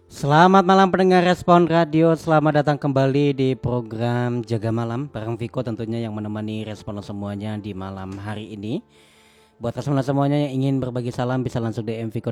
Selamat malam pendengar Respon Radio. Selamat datang kembali di program Jaga Malam bareng Viko tentunya yang menemani respon semuanya di malam hari ini. Buat respon semuanya yang ingin berbagi salam bisa langsung DM Viko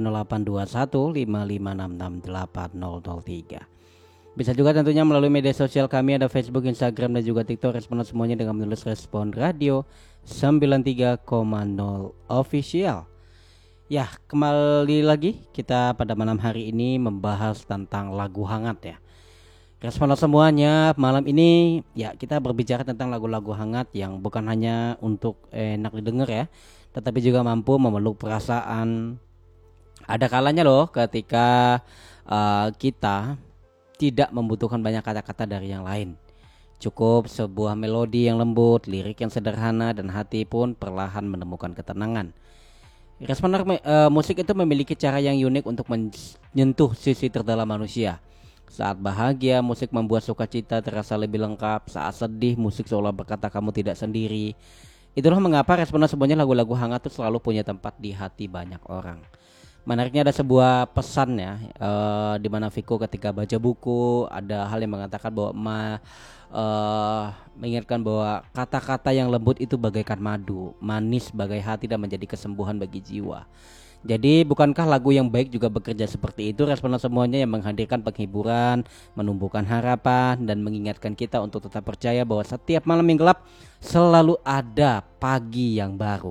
082155668003. Bisa juga tentunya melalui media sosial kami, ada Facebook, Instagram dan juga TikTok. Respon semuanya dengan menulis Respon Radio 93,0 official. Ya, kembali lagi kita pada malam hari ini membahas tentang lagu hangat ya. Respon semuanya malam ini ya kita berbicara tentang lagu-lagu hangat yang bukan hanya untuk enak didengar ya, tetapi juga mampu memeluk perasaan. Ada kalanya loh ketika kita tidak membutuhkan banyak kata-kata dari yang lain. Cukup sebuah melodi yang lembut, lirik yang sederhana dan hati pun perlahan menemukan ketenangan. Musik itu memiliki cara yang unik untuk menyentuh sisi terdalam manusia. Saat bahagia, musik membuat sukacita terasa lebih lengkap. Saat sedih, musik seolah berkata kamu tidak sendiri. Itulah mengapa responan semuanya lagu-lagu hangat itu selalu punya tempat di hati banyak orang. Menariknya ada sebuah pesan ya, di mana Viko ketika baca buku ada hal yang mengatakan bahwa mengingatkan bahwa kata-kata yang lembut itu bagaikan madu, manis bagai hati dan menjadi kesembuhan bagi jiwa. Jadi bukankah lagu yang baik juga bekerja seperti itu? Responan semuanya yang menghadirkan penghiburan, menumbuhkan harapan dan mengingatkan kita untuk tetap percaya bahwa setiap malam yang gelap selalu ada pagi yang baru.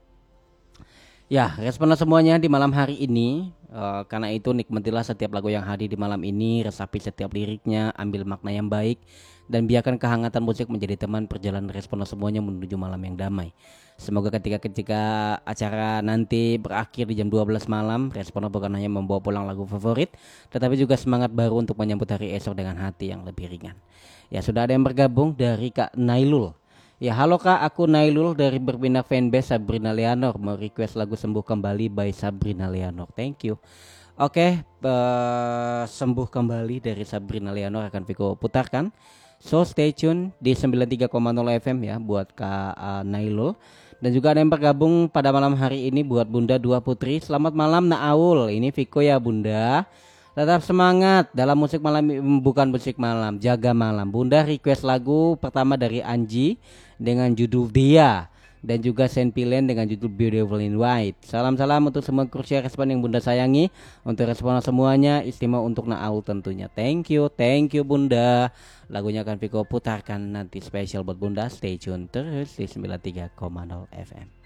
Ya, responan semuanya di malam hari ini. Karena itu nikmatilah setiap lagu yang hadir di malam ini, resapi setiap liriknya, ambil makna yang baik, dan biarkan kehangatan musik menjadi teman perjalanan responan semuanya menuju malam yang damai. Semoga ketika acara nanti berakhir di jam 12 malam, responan bukan hanya membawa pulang lagu favorit, tetapi juga semangat baru untuk menyambut hari esok dengan hati yang lebih ringan. Ya, sudah ada yang bergabung dari Kak Nailul. Ya, halo Kak, aku Nailul dari Berbina Fanbase Sabrina Leonor, mau request lagu Sembuh Kembali by Sabrina Leonor. Thank you. Oke, Sembuh Kembali dari Sabrina Leonor akan Viko putarkan. So stay tune di 93,0 FM ya buat Kak Nailul. Dan juga ada yang bergabung pada malam hari ini buat Bunda Dua Putri. Selamat malam Naul, ini Viko ya Bunda. Tetap semangat dalam musik malam, bukan musik malam, jaga malam. Bunda request lagu pertama dari Anji dengan judul Dia, dan juga Senpilen dengan judul Beautiful in White. Salam-salam untuk semua kursi respon yang Bunda sayangi. Untuk respon semuanya istimewa untuk Naul tentunya. Thank you Bunda. Lagunya akan Viko putarkan nanti spesial buat Bunda. Stay tune terus di 93,0 FM.